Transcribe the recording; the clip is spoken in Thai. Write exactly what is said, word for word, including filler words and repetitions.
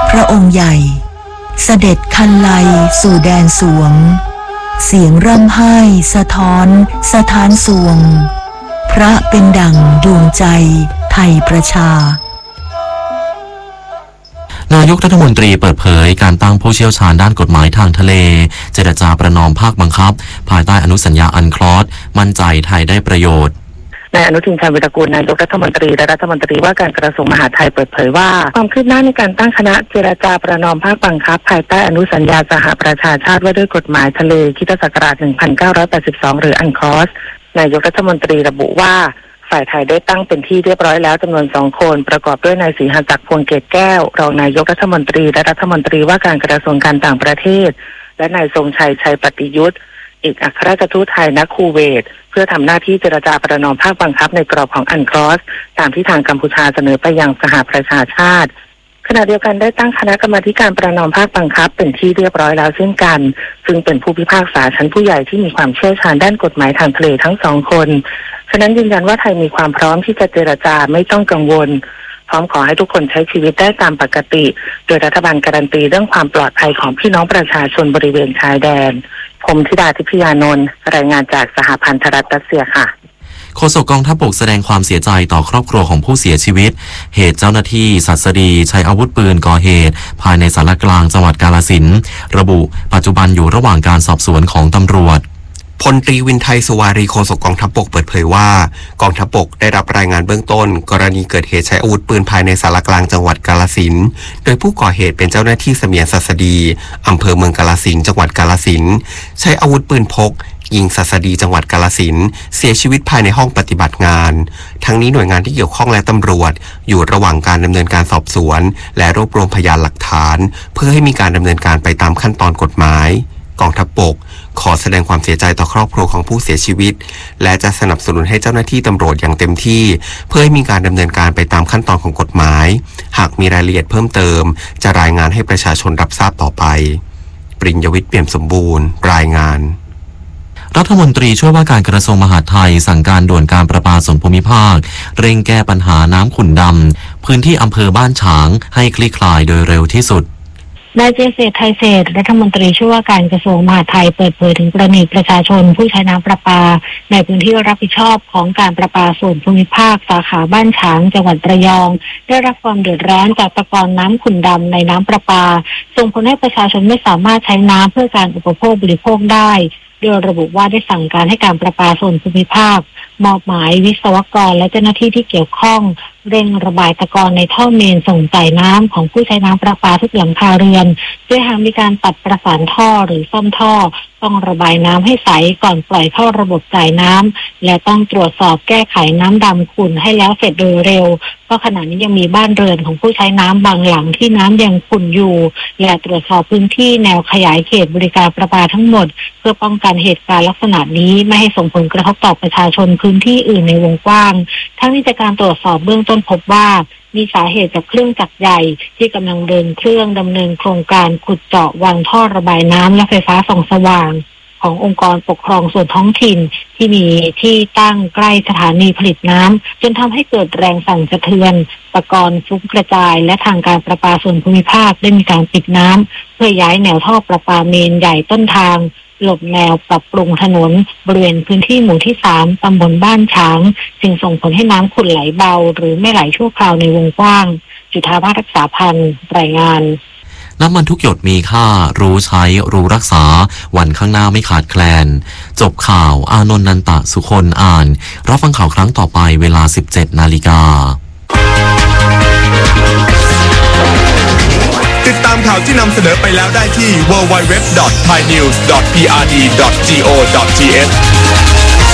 พระองค์ใหญ่เสด็จคันไลสู่แดนสวงเสียงร่ำไห้สะท้อนสถานสวงพระเป็นดั่งดวงใจไทยประชานายกรัฐมนตรีเปิดเผยการตั้งผู้เชี่ยวชาญด้านกฎหมายทางทะเลเจรจาประนอมภาคบังคับภายใต้อนุสัญญาอันคลอสมั่นใจไทยได้ประโยชน์นายอนุทินชาญวิรากูลนายกรัฐมนตรีและรัฐมนตรีว่าการกระทรวงมหาดไทยเปิดเผยว่าความคืบหน้าในการตั้งคณะเจรจาประนอมภาคบังคับภายใต้อนุสัญญาสหประชาชาติว่าด้วยกฎหมายทะเลค.ศ. หนึ่งพันเก้าร้อยแปดสิบสองหรืออันคลอสนายกรัฐมนตรีระบุว่าฝ่ายไทยได้ตั้งเป็นที่เรียบร้อยแล้วจำนวนสองคนประกอบด้วยนายศรีหศักดิ์พวงเกตแก้วรองนายกรัฐมนตรีและรัฐมนตรีว่าการกระทรวงการต่างประเทศและนายทรงชัยชัยปฏิยุทธ์เอกอัครราชทูตไทยณคูเวตเพื่อทำหน้าที่เจรจาประนอมภาคบังคับในกรอบของอันคลอสตามที่ทางกัมพูชาเสนอไปยังสหประชาชาติขณะเดียวกันได้ตั้งคณะกรรมาธิการประนอมภาคบังคับเป็นที่เรียบร้อยแล้วเช่นกันซึ่งเป็นผู้พิพากษาชั้นผู้ใหญ่ที่มีความเชี่ยวชาญด้านกฎหมายทางทะเลทั้งสองคนฉะนั้นยืนยันว่าไทยมีความพร้อมที่จะเจรจาไม่ต้องกังวลพร้อมขอให้ทุกคนใช้ชีวิตได้ตามปกติโดยรัฐบาลการันตีเรื่องความปลอดภัยของพี่น้องประชาชนบริเวณชายแดนพรหมธิดาทิพยานนท์รายงานจากสหพันธรัฐรัสเซียค่ะโฆษกกองทัพบกแสดงความเสียใจต่อครอบครัวของผู้เสียชีวิตเหตุเจ้าหน้าที่ศัสดีใช้อาวุธปืนก่อเหตุภายในศาลกลางจังหวัดกาฬสินธุ์ระบุปัจจุบันอยู่ระหว่างการสอบสวนของตำรวจพลตรีวินไทยสุวารีโฆษกกองทัพบกเปิดเผยว่ากองทัพบกได้รับรายงานเบื้องต้นกรณีเกิดเหตุใช้อาวุธปืนภายในศาลกลางจังหวัดกาฬสินธุ์โดยผู้ก่อเหตุเป็นเจ้าหน้าที่เสมียนศัสดีอำเภอเมืองกาฬสินธุ์จังหวัดกาฬสินธุ์ใช้อาวุธปืนพกยิงศัสดีจังหวัดกาฬสินธุ์เสียชีวิตภายในห้องปฏิบัติงานทั้งนี้หน่วยงานที่เกี่ยวข้องและตำรวจอยู่ระหว่างการดำเนินการสอบสวนและรวบรวมพยานหลักฐานเพื่อให้มีการดำเนินการไปตามขั้นตอนกฎหมายกองทัพบกขอแสดงความเสียใจต่อครอบครัวของผู้เสียชีวิตและจะสนับสนุนให้เจ้าหน้าที่ตำรวจอย่างเต็มที่เพื่อให้มีการดำเนินการไปตามขั้นตอนของกฎหมายหากมีรายละเอียดเพิ่มเติมจะรายงานให้ประชาชนรับทราบต่อไปปริญญวิทย์เปี่ยมสมบูรณ์รายงานรัฐมนตรีช่วยว่าการกระทรวงมหาดไทยสั่งการด่วนการประปาส่วนภูมิภาคเร่งแก้ปัญหาน้ำขุ่นดำพื้นที่อำเภอบ้านฉางให้คลี่คลายโดยเร็วที่สุดนายเจษฎไทยเศรษฐ์รัฐมนตรีช่วยว่าการกระทรวงมหาดไทยเปิดเผยถึงกรณีประชาชนผู้ใช้น้ำประปาในพื้นที่รับผิดชอบของการประปาส่วนภูมิภาคสาขาบ้านฉางจังหวัดระยองได้รับความเดือดร้อนจากตะกอนน้ำขุ่นดำในน้ำประปาส่งผลให้ประชาชนไม่สามารถใช้น้ำเพื่อการอุปโภคบริโภคได้โดยระบุว่าได้สั่งการให้การประปาส่วนภูมิภาคมอบหมายวิศวกรและเจ้าหน้าที่ที่เกี่ยวข้องเร่งระบายตะกอนในท่อเมนส่งจ่ายน้ำของผู้ใช้น้ำประปาทุกหลังคาเรือนโดยหากมีการตัดประสานท่อหรือซ่อมท่อต้องระบายน้ำให้ใสก่อนปล่อยเข้าระบบจ่ายน้ำและต้องตรวจสอบแก้ไขน้ำดำขุ่นให้แล้วเสร็จโดยเร็วเพราะขณะนี้ยังมีบ้านเรือนของผู้ใช้น้ำบางหลังที่น้ำยังขุ่นอยู่และตรวจสอบพื้นที่แนวขยายเขตบริการประปาทั้งหมดเพื่อป้องกันเหตุการณ์ลักษณะนี้ไม่ให้ส่งผลกระทบต่อประชาชนพื้นที่อื่นในวงกว้างทั้งนี้จากการตรวจสอบเบื้องต้นพบว่ามีสาเหตุจากเครื่องจักรใหญ่ที่กำลังเดินเครื่องดำเนินโครงการขุดเจาะวางท่อระบายน้ำและไฟฟ้าส่องสว่างขององค์กรปกครองส่วนท้องถิ่นที่มีที่ตั้งใกล้สถานีผลิตน้ำจนทำให้เกิดแรงสั่นสะเทือนตะกอนฟุ้งกระจายและทางการประปาส่วนภูมิภาคได้มีการปิดน้ำเพื่อย้ายแนวท่อประปาเมนใหญ่ต้นทางหลบแนวปรับปรุงถนนบริเวณพื้นที่หมู่ที่สามตำบลบ้านฉางจึงส่งผลให้น้ำขุ่นไหลเบาหรือไม่ไหลชั่วคราวในวงกว้างจุฑาภารักษาพันธ์รายงานน้ำมันทุกหยดมีค่ารู้ใช้รู้รักษาวันข้างหน้าไม่ขาดแคลนจบข่าวอานนท์นันตะสุคนอ่านรับฟังข่าวครั้งต่อไปเวลา สิบเจ็ดนาฬิกาติดตามข่าวที่นำเสนอไปแล้วได้ที่ ดับเบิลยู ดับเบิลยู ดับเบิลยู ดอท ไทยนิวส์ ดอท พี อาร์ ดี ดอท โก ดอท ที เอช